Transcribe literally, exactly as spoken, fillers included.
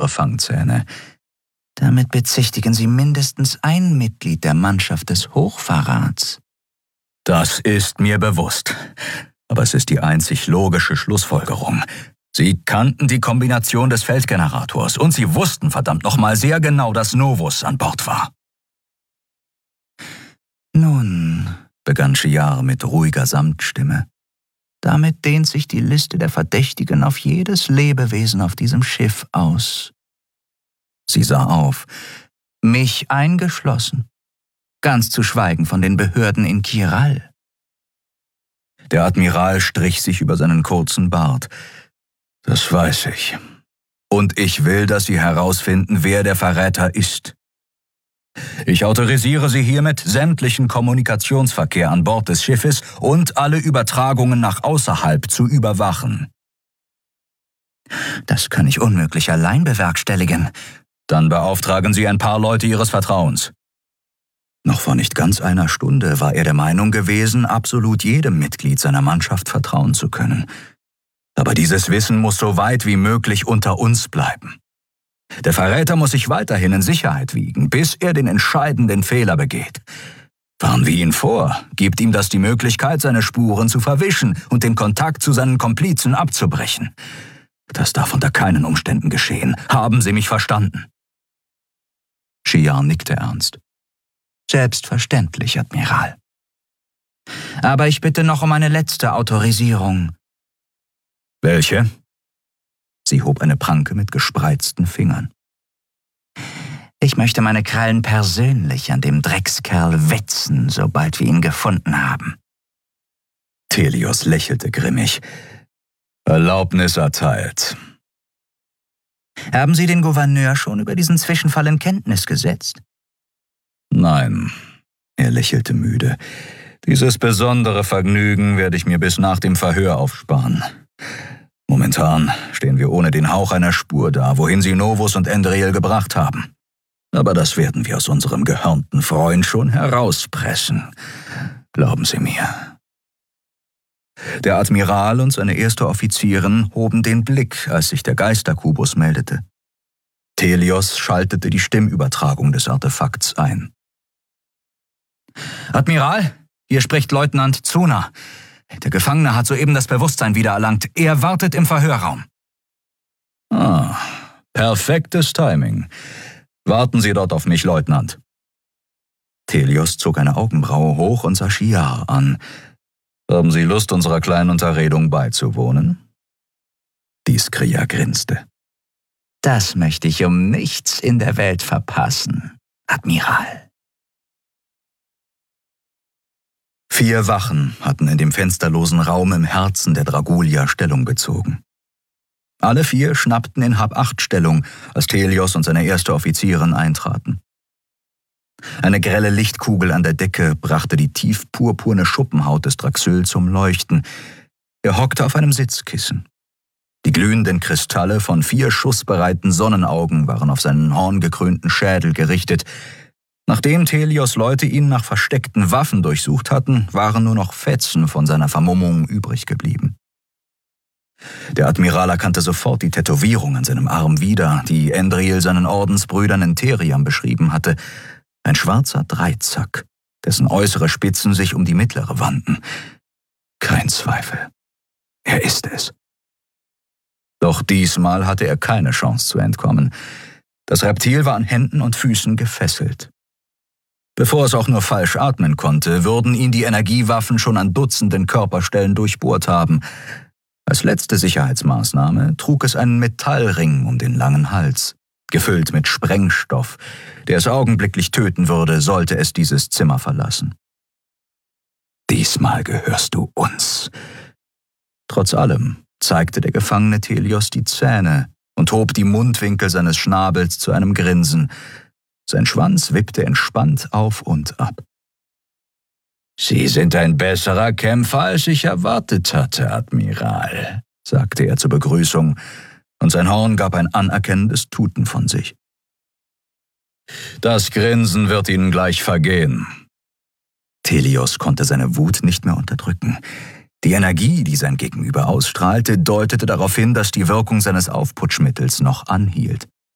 ihre Fangzähne. »Damit bezichtigen Sie mindestens ein Mitglied der Mannschaft des Hochverrats.« »Das ist mir bewusst. Aber es ist die einzig logische Schlussfolgerung. Sie kannten die Kombination des Feldgenerators und sie wussten verdammt nochmal sehr genau, dass Novus an Bord war.« »Nun«, begann Shi'ar mit ruhiger Samtstimme, »damit dehnt sich die Liste der Verdächtigen auf jedes Lebewesen auf diesem Schiff aus.« Sie sah auf, mich eingeschlossen, ganz zu schweigen von den Behörden in Kiral. Der Admiral strich sich über seinen kurzen Bart. »Das weiß ich. Und ich will, dass Sie herausfinden, wer der Verräter ist. Ich autorisiere Sie hiermit, sämtlichen Kommunikationsverkehr an Bord des Schiffes und alle Übertragungen nach außerhalb zu überwachen.« »Das kann ich unmöglich allein bewerkstelligen.« »Dann beauftragen Sie ein paar Leute Ihres Vertrauens.« Noch vor nicht ganz einer Stunde war er der Meinung gewesen, absolut jedem Mitglied seiner Mannschaft vertrauen zu können. Aber dieses Wissen muss so weit wie möglich unter uns bleiben. Der Verräter muss sich weiterhin in Sicherheit wiegen, bis er den entscheidenden Fehler begeht. Warnen wir ihn vor, gibt ihm das die Möglichkeit, seine Spuren zu verwischen und den Kontakt zu seinen Komplizen abzubrechen. Das darf unter keinen Umständen geschehen. Haben Sie mich verstanden?« Shi'ar nickte ernst. »Selbstverständlich, Admiral. Aber ich bitte noch um eine letzte Autorisierung.« »Welche?« Sie hob eine Pranke mit gespreizten Fingern. »Ich möchte meine Krallen persönlich an dem Dreckskerl wetzen, sobald wir ihn gefunden haben.« Thelios lächelte grimmig. »Erlaubnis erteilt.« »Haben Sie den Gouverneur schon über diesen Zwischenfall in Kenntnis gesetzt?« »Nein«, er lächelte müde. »Dieses besondere Vergnügen werde ich mir bis nach dem Verhör aufsparen. Momentan stehen wir ohne den Hauch einer Spur da, wohin sie Novus und Endriel gebracht haben. Aber das werden wir aus unserem gehörnten Freund schon herauspressen. Glauben Sie mir.« Der Admiral und seine erste Offizierin hoben den Blick, als sich der Geisterkubus meldete. Thelios schaltete die Stimmübertragung des Artefakts ein. »Admiral, hier spricht Leutnant Zuna. Der Gefangene hat soeben das Bewusstsein wiedererlangt. Er wartet im Verhörraum.« »Ah, perfektes Timing. Warten Sie dort auf mich, Leutnant.« Thelios zog eine Augenbraue hoch und sah Shi'ar an. »Haben Sie Lust, unserer kleinen Unterredung beizuwohnen?« Die Skria grinste. »Das möchte ich um nichts in der Welt verpassen, Admiral.« Vier Wachen hatten in dem fensterlosen Raum im Herzen der Dragulia Stellung bezogen. Alle vier schnappten in Hab-Acht-Stellung, als Thelios und seine erste Offizierin eintraten. Eine grelle Lichtkugel an der Decke brachte die tief purpurne Schuppenhaut des Draxyl zum Leuchten. Er hockte auf einem Sitzkissen. Die glühenden Kristalle von vier schussbereiten Sonnenaugen waren auf seinen horngekrönten Schädel gerichtet. Nachdem Thelios Leute ihn nach versteckten Waffen durchsucht hatten, waren nur noch Fetzen von seiner Vermummung übrig geblieben. Der Admiral erkannte sofort die Tätowierung an seinem Arm wieder, die Endriel seinen Ordensbrüdern in Theriam beschrieben hatte. Ein schwarzer Dreizack, dessen äußere Spitzen sich um die mittlere wandten. Kein Zweifel. Er ist es. Doch diesmal hatte er keine Chance zu entkommen. Das Reptil war an Händen und Füßen gefesselt. Bevor es auch nur falsch atmen konnte, würden ihn die Energiewaffen schon an Dutzenden Körperstellen durchbohrt haben. Als letzte Sicherheitsmaßnahme trug es einen Metallring um den langen Hals, gefüllt mit Sprengstoff, der es augenblicklich töten würde, sollte es dieses Zimmer verlassen. »Diesmal gehörst du uns.« Trotz allem zeigte der Gefangene Thelios die Zähne und hob die Mundwinkel seines Schnabels zu einem Grinsen. Sein Schwanz wippte entspannt auf und ab. »Sie sind ein besserer Kämpfer, als ich erwartet hatte, Admiral«, sagte er zur Begrüßung, und sein Horn gab ein anerkennendes Tuten von sich. »Das Grinsen wird Ihnen gleich vergehen.« Thelios konnte seine Wut nicht mehr unterdrücken. Die Energie, die sein Gegenüber ausstrahlte, deutete darauf hin, dass die Wirkung seines Aufputschmittels noch anhielt.